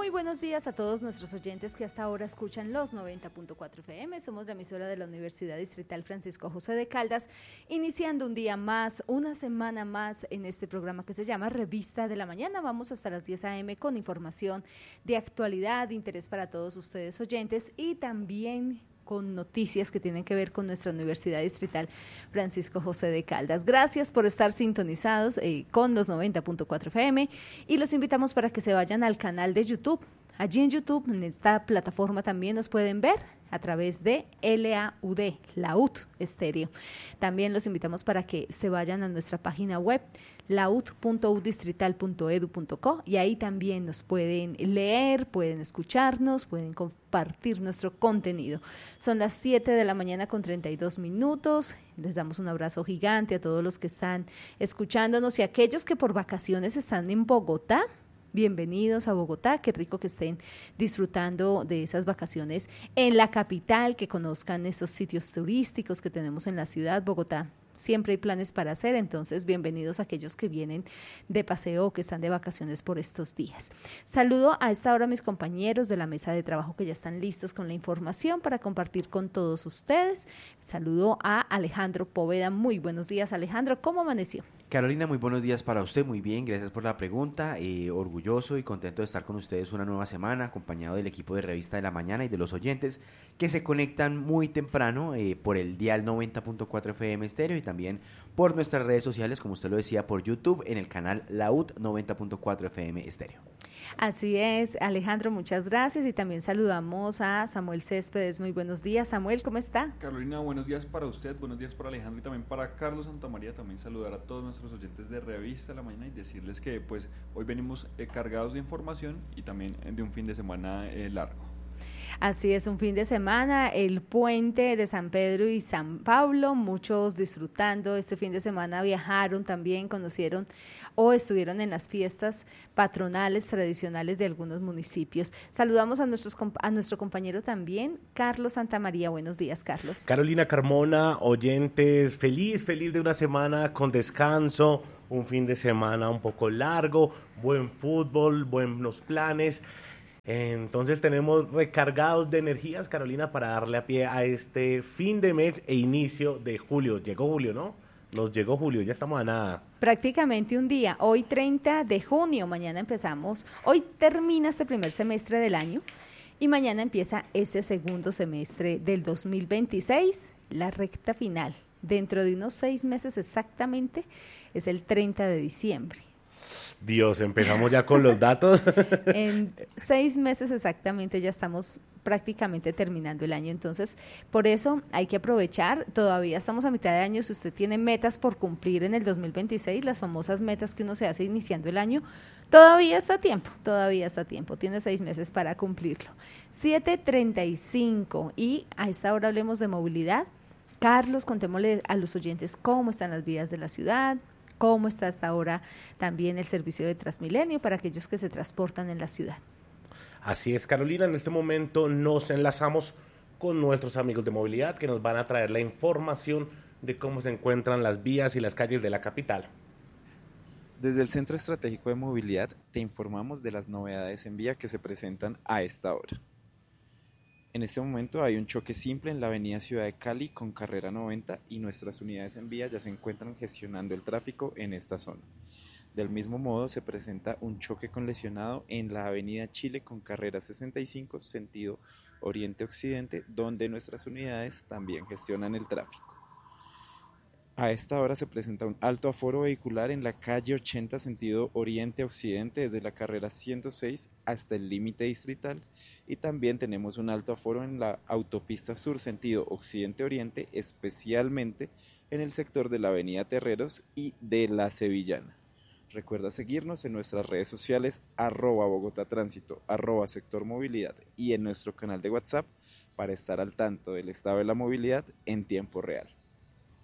Muy buenos días a todos nuestros oyentes que hasta ahora escuchan los 90.4 FM. Somos la emisora de la Universidad Distrital Francisco José de Caldas, iniciando un día más, una semana más en este programa que se llama Revista de la Mañana. Vamos hasta las 10 a.m. con información de actualidad, de interés para todos ustedes oyentes y también con noticias que tienen que ver con nuestra Universidad Distrital Francisco José de Caldas. Gracias por estar sintonizados con los 90.4 FM y los invitamos para que se vayan al canal de YouTube. Allí en YouTube, en esta plataforma también nos pueden ver a través de LAUD Estéreo. También los invitamos para que se vayan a nuestra página web laud.udistrital.edu.co y ahí también nos pueden leer, pueden escucharnos, pueden compartir nuestro contenido. Son las 7 de la mañana con 32 minutos. Les damos un abrazo gigante a todos los que están escuchándonos y a aquellos que por vacaciones están en Bogotá. Bienvenidos a Bogotá, qué rico que estén disfrutando de esas vacaciones en la capital, que conozcan esos sitios turísticos que tenemos en la ciudad, Bogotá. Siempre hay planes para hacer, entonces bienvenidos a aquellos que vienen de paseo o que están de vacaciones por estos días. Saludo a esta hora a mis compañeros de la mesa de trabajo que ya están listos con la información para compartir con todos ustedes. Saludo a Alejandro Poveda. Muy buenos días, Alejandro. ¿Cómo amaneció? Carolina, muy buenos días para usted, muy bien, gracias por la pregunta, orgulloso y contento de estar con ustedes una nueva semana, acompañado del equipo de Revista de la Mañana y de los oyentes que se conectan muy temprano por el dial 90.4 FM Estéreo y también por nuestras redes sociales, como usted lo decía, por YouTube, en el canal LAUD 90.4 FM Estéreo. Así es, Alejandro, muchas gracias y también saludamos a Samuel Céspedes. Muy buenos días, Samuel, ¿cómo está? Carolina, buenos días para usted, buenos días para Alejandro y también para Carlos Santamaría. También saludar a todos nuestros oyentes de Revista de la Mañana y decirles que pues hoy venimos cargados de información y también de un fin de semana largo. Así es, un fin de semana, el puente de San Pedro y San Pablo, muchos disfrutando. Este fin de semana viajaron también, conocieron o estuvieron en las fiestas patronales tradicionales de algunos municipios. Saludamos a nuestro compañero también, Carlos Santamaría. Buenos días, Carlos. Carolina Carmona, oyentes, feliz de una semana con descanso, un fin de semana un poco largo, buen fútbol, buenos planes. Entonces tenemos recargados de energías, Carolina, para darle a pie a este fin de mes e inicio de julio. Llegó julio, ¿no? Nos llegó julio, ya estamos a nada. Prácticamente un día, hoy 30 de junio, mañana empezamos, hoy termina este primer semestre del año y mañana empieza este segundo semestre del 2026, la recta final. Dentro de unos 6 meses exactamente, es el 30 de diciembre. Dios, empezamos ya con los datos. En 6 meses exactamente ya estamos prácticamente terminando el año, entonces por eso hay que aprovechar, todavía estamos a mitad de año, si usted tiene metas por cumplir en el 2026, las famosas metas que uno se hace iniciando el año, todavía está a tiempo, tiene 6 meses para cumplirlo. 7:35 y a esta hora hablemos de movilidad. Carlos, contémosle a los oyentes cómo están las vías de la ciudad, cómo está hasta ahora también el servicio de Transmilenio para aquellos que se transportan en la ciudad. Así es, Carolina, en este momento nos enlazamos con nuestros amigos de movilidad que nos van a traer la información de cómo se encuentran las vías y las calles de la capital. Desde el Centro Estratégico de Movilidad te informamos de las novedades en vía que se presentan a esta hora. En este momento hay un choque simple en la avenida Ciudad de Cali con carrera 90 y nuestras unidades en vía ya se encuentran gestionando el tráfico en esta zona. Del mismo modo se presenta un choque con lesionado en la avenida Chile con carrera 65 sentido oriente-occidente donde nuestras unidades también gestionan el tráfico. A esta hora se presenta un alto aforo vehicular en la calle 80 sentido oriente-occidente desde la carrera 106 hasta el límite distrital y también tenemos un alto aforo en la autopista sur sentido occidente-oriente, especialmente en el sector de la avenida Terreros y de la Sevillana. Recuerda seguirnos en nuestras redes sociales @Bogotá Tránsito, @Sector Movilidad y en nuestro canal de WhatsApp para estar al tanto del estado de la movilidad en tiempo real.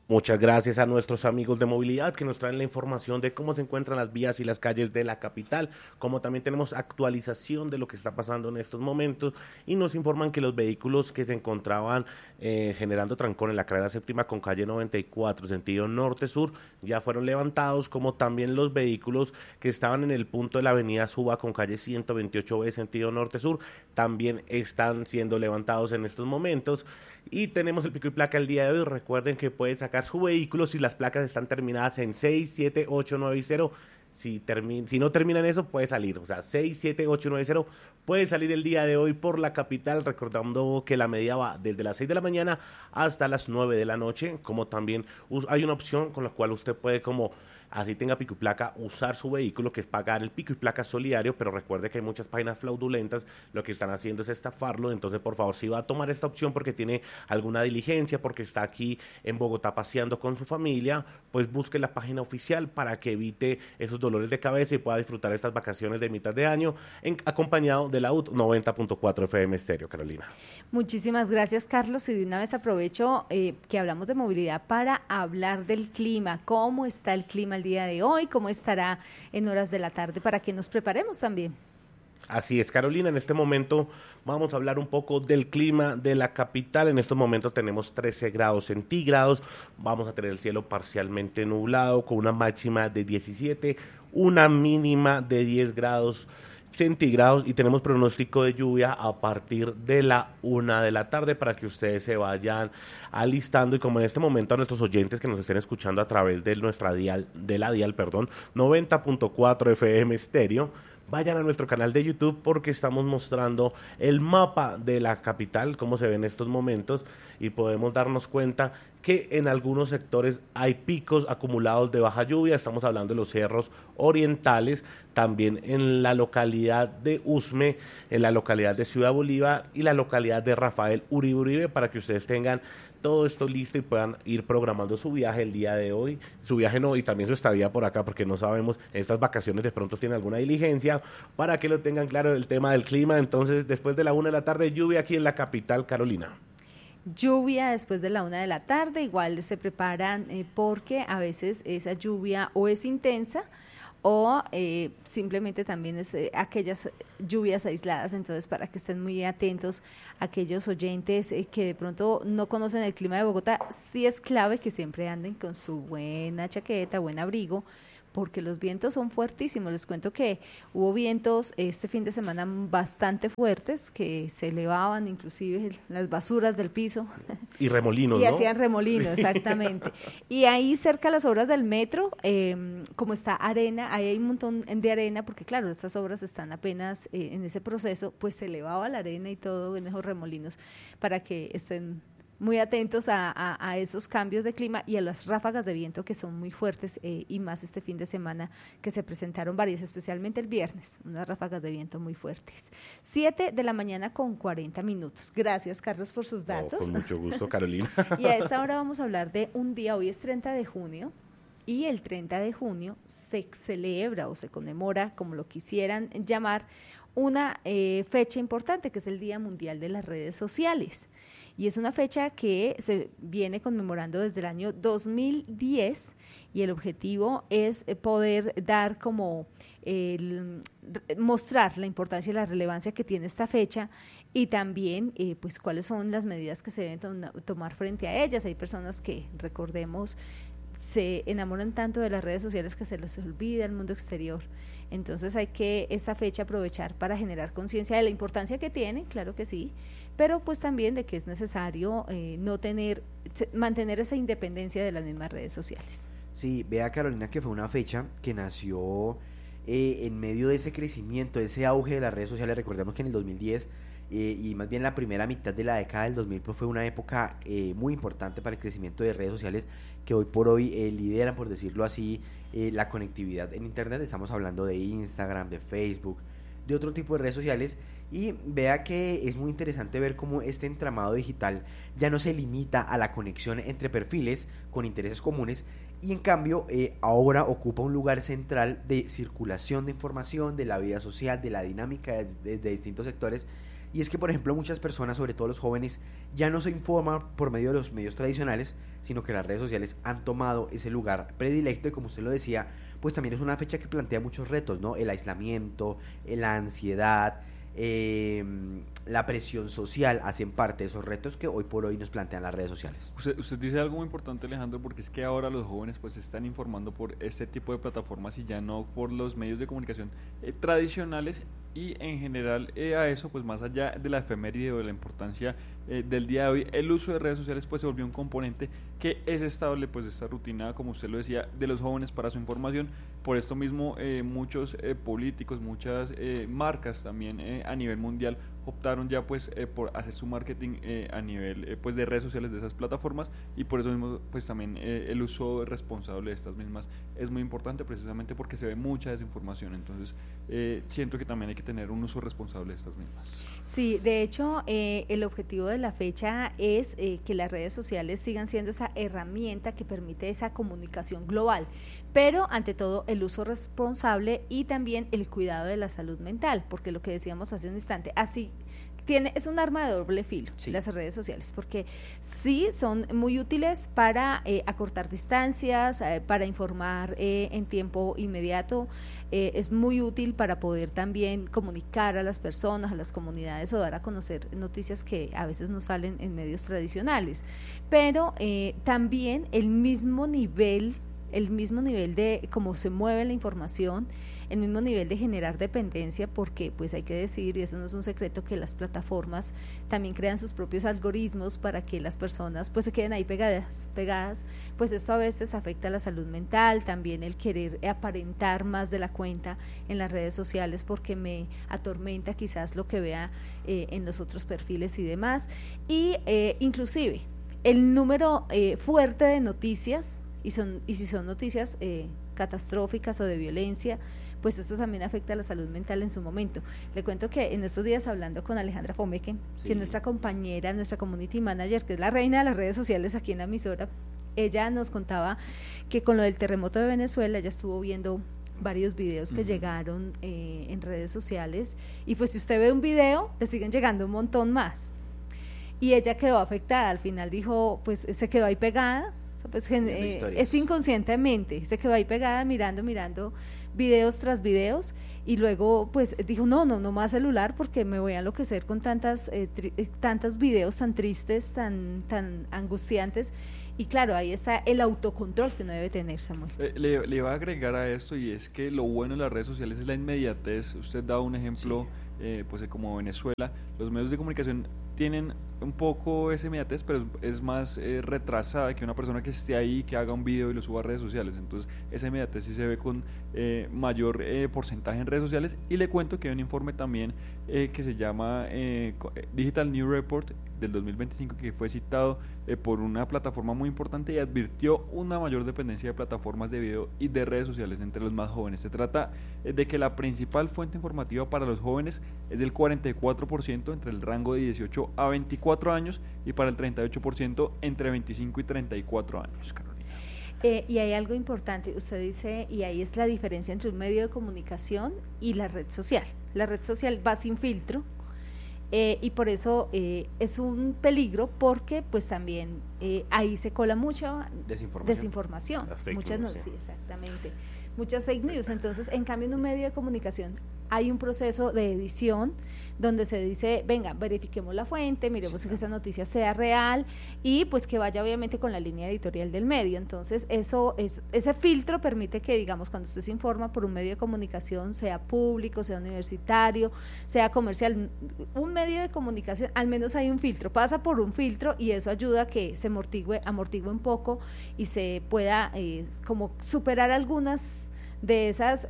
Muchas gracias a nuestros amigos de movilidad que nos traen la información de cómo se encuentran las vías y las calles de la capital, como también tenemos actualización de lo que está pasando en estos momentos y nos informan que los vehículos que se encontraban generando trancón en la carrera séptima con calle 94, sentido norte-sur, ya fueron levantados, como también los vehículos que estaban en el punto de la avenida Suba con calle 128B, sentido norte-sur, también están siendo levantados en estos momentos. Y tenemos el pico y placa el día de hoy. Recuerden que pueden sacar su vehículo si las placas están terminadas en 6, 7, 8, 9 y 0. Si no terminan eso, puede salir. O sea, 6, 7, 8, 9 y 0 puede salir el día de hoy por la capital. Recordando que la medida va desde las 6 de la mañana hasta las 9 de la noche. Como también hay una opción con la cual usted puede, como así tenga pico y placa, usar su vehículo, que es pagar el pico y placa solidario, pero recuerde que hay muchas páginas fraudulentas, lo que están haciendo es estafarlo. Entonces, por favor, si va a tomar esta opción porque tiene alguna diligencia, porque está aquí en Bogotá paseando con su familia, pues busque la página oficial para que evite esos dolores de cabeza y pueda disfrutar estas vacaciones de mitad de año acompañado de la UT 90.4 FM Estéreo. Carolina. Muchísimas gracias, Carlos, y de una vez aprovecho que hablamos de movilidad para hablar del clima. ¿Cómo está el clima el día de hoy? ¿Cómo estará en horas de la tarde para que nos preparemos también? Así es, Carolina, en este momento vamos a hablar un poco del clima de la capital. En estos momentos tenemos 13 grados centígrados, vamos a tener el cielo parcialmente nublado con una máxima de 17, una mínima de 10 grados centígrados y tenemos pronóstico de lluvia a partir de la 1 de la tarde para que ustedes se vayan alistando. Y como en este momento a nuestros oyentes que nos estén escuchando a través de nuestra dial 90.4 FM Estéreo, vayan a nuestro canal de YouTube porque estamos mostrando el mapa de la capital, cómo se ve en estos momentos, y podemos darnos cuenta que en algunos sectores hay picos acumulados de baja lluvia. Estamos hablando de los cerros orientales, también en la localidad de Usme, en la localidad de Ciudad Bolívar y la localidad de Rafael Uribe Uribe, para que ustedes tengan todo esto listo y puedan ir programando su viaje el día de hoy, y también su estadía por acá, porque no sabemos, en estas vacaciones de pronto tienen alguna diligencia, para que lo tengan claro el tema del clima. Entonces, después de la 1 de la tarde, lluvia aquí en la capital, Carolina. Lluvia después de la 1 de la tarde, igual se preparan porque a veces esa lluvia o es intensa o simplemente también es aquellas lluvias aisladas. Entonces, para que estén muy atentos aquellos oyentes que de pronto no conocen el clima de Bogotá, sí es clave que siempre anden con su buena chaqueta, buen abrigo, porque los vientos son fuertísimos. Les cuento que hubo vientos este fin de semana bastante fuertes, que se elevaban inclusive las basuras del piso. Y remolinos, y ¿no? hacían remolinos, exactamente. Y ahí cerca de las obras del metro, como está arena, ahí hay un montón de arena, porque claro, estas obras están apenas en ese proceso, pues se elevaba la arena y todo en esos remolinos, para que estén muy atentos a esos cambios de clima y a las ráfagas de viento que son muy fuertes, y más este fin de semana que se presentaron varias, especialmente el viernes, unas ráfagas de viento muy fuertes. 7 de la mañana con 40 minutos. Gracias, Carlos, por sus datos. Con mucho gusto, Carolina. Y a esta hora vamos a hablar de un día, hoy es 30 de junio, y el 30 de junio se celebra o se conmemora, como lo quisieran llamar, una fecha importante, que es el Día Mundial de las Redes Sociales. Y es una fecha que se viene conmemorando desde el año 2010, y el objetivo es poder dar como mostrar la importancia y la relevancia que tiene esta fecha, y también pues cuáles son las medidas que se deben tomar frente a ellas. Hay personas que, recordemos, se enamoran tanto de las redes sociales que se les olvida el mundo exterior. Entonces hay que esta fecha aprovechar para generar conciencia de la importancia que tiene, claro que sí, pero pues también de que es necesario mantener esa independencia de las mismas redes sociales. Sí, vea, Carolina, que fue una fecha que nació en medio de ese crecimiento, de ese auge de las redes sociales. Recordemos que en el 2010 y más bien la primera mitad de la década del 2000 pues fue una época muy importante para el crecimiento de redes sociales que hoy por hoy lideran, por decirlo así, la conectividad en internet. Estamos hablando de Instagram, de Facebook, de otro tipo de redes sociales. Y vea que es muy interesante ver cómo este entramado digital ya no se limita a la conexión entre perfiles con intereses comunes, y en cambio ahora ocupa un lugar central de circulación de información, de la vida social, de la dinámica de distintos sectores, y es que, por ejemplo, muchas personas, sobre todo los jóvenes, ya no se informan por medio de los medios tradicionales, sino que las redes sociales han tomado ese lugar predilecto y, como usted lo decía, pues también es una fecha que plantea muchos retos, ¿no? El aislamiento, la ansiedad, la presión social hacen parte de esos retos que hoy por hoy nos plantean las redes sociales. Usted dice algo muy importante, Alejandro, porque es que ahora los jóvenes pues se están informando por este tipo de plataformas y ya no por los medios de comunicación tradicionales, y en general a eso, pues más allá de la efeméride o de la importancia del día de hoy, el uso de redes sociales pues se volvió un componente que es estable, pues esta rutina, como usted lo decía, de los jóvenes para su información. Por esto mismo muchos políticos, muchas marcas también a nivel mundial optaron ya pues por hacer su marketing a nivel pues de redes sociales de esas plataformas, y por eso mismo pues también el uso responsable de estas mismas es muy importante, precisamente porque se ve mucha desinformación. Entonces siento que también hay que tener un uso responsable de estas mismas. Sí, de hecho el objetivo de la fecha es que las redes sociales sigan siendo esa herramienta que permite esa comunicación global, pero ante todo el uso responsable y también el cuidado de la salud mental, porque lo que decíamos hace un instante, así es un arma de doble filo, sí, las redes sociales, porque sí son muy útiles para acortar distancias, para informar en tiempo inmediato, es muy útil para poder también comunicar a las personas, a las comunidades, o dar a conocer noticias que a veces no salen en medios tradicionales, pero también el mismo nivel de cómo se mueve la información, el mismo nivel de generar dependencia, porque pues hay que decir, y eso no es un secreto, que las plataformas también crean sus propios algoritmos para que las personas pues se queden ahí pegadas, pues esto a veces afecta a la salud mental, también el querer aparentar más de la cuenta en las redes sociales, porque me atormenta quizás lo que vea en los otros perfiles y demás, y inclusive el número fuerte de noticias, y si son noticias catastróficas o de violencia, pues esto también afecta a la salud mental en su momento. Le cuento que en estos días, hablando con Alejandra Fomequen, sí, que es nuestra compañera, nuestra community manager, que es la reina de las redes sociales aquí en la emisora, ella nos contaba que con lo del terremoto de Venezuela ella estuvo viendo varios videos que llegaron en redes sociales, y pues si usted ve un video, le siguen llegando un montón más, y ella quedó afectada. Al final dijo, pues se quedó ahí pegada, pues es inconscientemente, se quedó ahí pegada mirando videos tras videos, y luego pues dijo no más celular, porque me voy a enloquecer con tantos videos tan tristes, tan angustiantes. Y claro, ahí está el autocontrol que uno debe tener, Samuel. Le iba a agregar a esto, y es que lo bueno de las redes sociales es la inmediatez. Usted da un ejemplo, sí, pues como Venezuela, los medios de comunicación tienen un poco esa inmediatez, pero es más retrasada que una persona que esté ahí, que haga un video y lo suba a redes sociales. Entonces esa inmediatez sí se ve con mayor porcentaje en redes sociales. Y le cuento que hay un informe también que se llama Digital New Report del 2025, que fue citado por una plataforma muy importante, y advirtió una mayor dependencia de plataformas de video y de redes sociales entre los más jóvenes. Se trata de que la principal fuente informativa para los jóvenes es del 44% entre el rango de 18 a 24 años, y para el 38% entre 25 y 34 años, Carolina. Y hay algo importante, usted dice, y ahí es la diferencia entre un medio de comunicación y la red social. La red social va sin filtro, y por eso es un peligro, porque pues también ahí se cola mucha desinformación. Muchas no, sí, exactamente, muchas fake news. Entonces, en cambio, en un medio de comunicación hay un proceso de edición donde se dice, venga, verifiquemos la fuente, miremos que esa noticia sea real, y pues que vaya obviamente con la línea editorial del medio. Entonces ese filtro permite que, digamos, cuando usted se informa por un medio de comunicación, sea público, sea universitario, sea comercial, un medio de comunicación, al menos hay un filtro, pasa por un filtro, y eso ayuda a que se amortigue un poco y se pueda como superar algunas de esas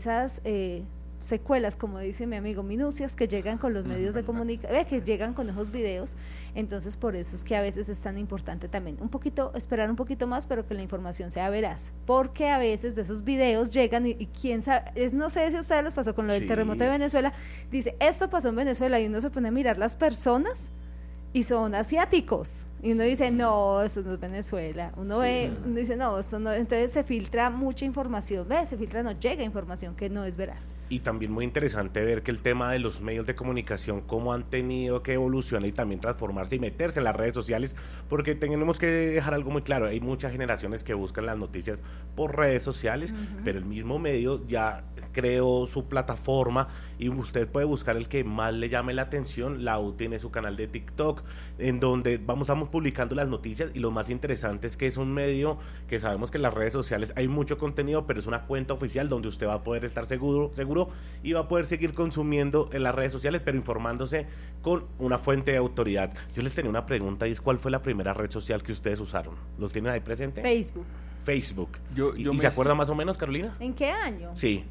secuelas, como dice mi amigo, minucias que llegan con los medios de comunicación, que llegan con esos videos. Entonces por eso es que a veces es tan importante también esperar un poquito más, pero que la información sea veraz, porque a veces de esos videos llegan y quién sabe, no sé si a ustedes les pasó con lo del terremoto de Venezuela, dice, esto pasó en Venezuela, y uno se pone a mirar las personas y son asiáticos, Y uno dice, no, esto no es Venezuela. Uno ve, uno dice, no, esto no. Entonces se filtra mucha información, se filtra, no llega información que no es veraz. Y también muy interesante ver que el tema de los medios de comunicación, cómo han tenido que evolucionar y también transformarse y meterse en las redes sociales, porque tenemos que dejar algo muy claro, hay muchas generaciones que buscan las noticias por redes sociales, pero el mismo medio ya creó su plataforma y usted puede buscar el que más le llame la atención. Lau tiene su canal de TikTok, en donde vamos publicando las noticias, y lo más interesante es que es un medio que sabemos que en las redes sociales hay mucho contenido, pero es una cuenta oficial donde usted va a poder estar seguro y va a poder seguir consumiendo en las redes sociales, pero informándose con una fuente de autoridad. Yo les tenía una pregunta, y es: ¿cuál fue la primera red social que ustedes usaron? ¿Los tienen ahí presente? Facebook. ¿Y se acuerda más o menos, Carolina? ¿En qué año? Sí.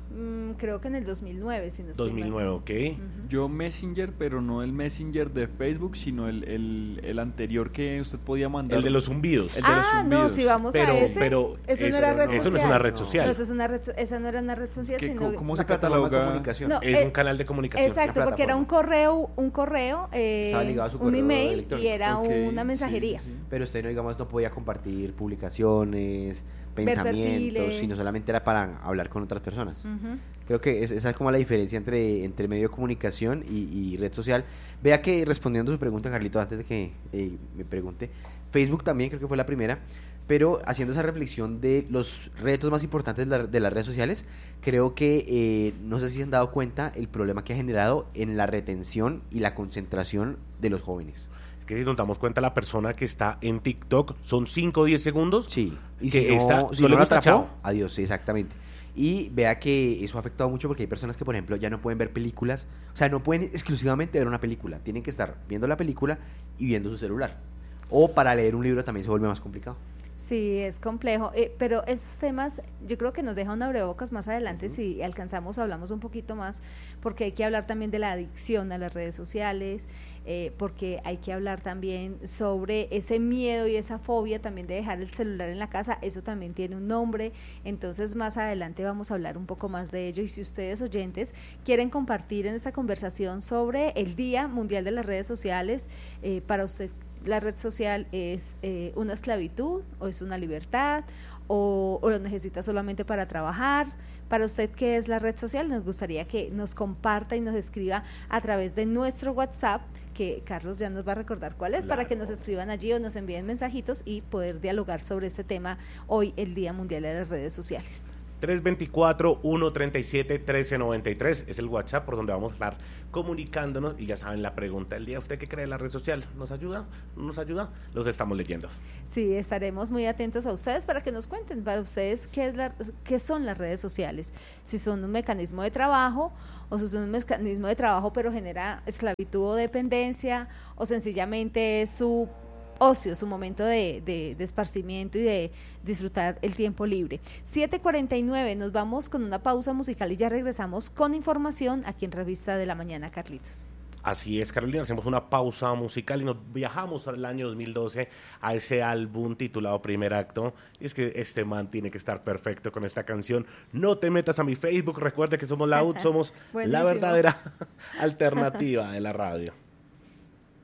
Creo que en el 2009, si no estoy 2009, mal. ok. Yo Messenger, pero no el Messenger de Facebook, sino el anterior que usted podía mandar. El de los zumbidos. No, si vamos a ese, pero eso no era red social. Eso no es una red social. No, esa no era una red social, sino ¿Cómo se una plataforma de cataloga? comunicación. No, es un canal de comunicación. Exacto, porque era un correo, estaba ligado a su un correo email, electrónico. y era Ok, una mensajería. sí. Pero usted no podía compartir publicaciones, pensamientos, perfiles. sino solamente era para hablar con otras personas. Creo que esa es como la diferencia entre medio de comunicación y red social. Vea que, respondiendo a su pregunta, Carlito, antes de que me pregunte, Facebook también creo que fue la primera, pero haciendo esa reflexión de los retos más importantes de las redes sociales, creo que no sé si se han dado cuenta el problema que ha generado en la retención y la concentración de los jóvenes. Que si nos damos cuenta, la persona que está en TikTok son 5 o 10 segundos. Sí, y que si no no le lo gusta, atrapó, chao. adiós, sí, exactamente. Y vea que eso ha afectado mucho, porque hay personas que, por ejemplo, ya no pueden ver películas, o sea, no pueden exclusivamente ver una película, tienen que estar viendo la película y viendo su celular. O para leer un libro también se vuelve más complicado. Sí, es complejo, pero esos temas yo creo que nos deja un abrebocas más adelante. Si alcanzamos, hablamos un poquito más, porque hay que hablar también de la adicción a las redes sociales, porque hay que hablar también sobre ese miedo y esa fobia también de dejar el celular en la casa. Eso también tiene un nombre, entonces más adelante vamos a hablar un poco más de ello. Y si ustedes, oyentes, quieren compartir en esta conversación sobre el Día Mundial de las Redes Sociales, para usted, ¿la red social es una esclavitud o es una libertad, o lo necesita solamente para trabajar? Para usted, ¿qué es la red social? Nos gustaría que nos comparta y nos escriba a través de nuestro WhatsApp, que Carlos ya nos va a recordar cuál es, para que nos escriban allí o nos envíen mensajitos y poder dialogar sobre este tema hoy, el Día Mundial de las Redes Sociales. 324-137-1393 es el WhatsApp por donde vamos a estar comunicándonos. Y ya saben, la pregunta del día: ¿usted qué cree de la red social? ¿Nos ayuda? ¿No nos ayuda? Los estamos leyendo. Sí, estaremos muy atentos a ustedes para que nos cuenten para ustedes qué son las redes sociales, si son un mecanismo de trabajo, o si son un mecanismo de trabajo pero genera esclavitud o dependencia, o sencillamente es su ocio, su momento de esparcimiento y de disfrutar el tiempo libre. 7:49, nos vamos con una pausa musical y ya regresamos con información aquí en Revista de la Mañana, Carlitos. Así es, Carolina, hacemos una pausa musical y nos viajamos al año 2012 a ese álbum titulado Primer Acto. Y es que este man tiene que estar perfecto con esta canción. No te metas a mi Facebook, recuerda que somos la UD, somos la verdadera alternativa de la radio.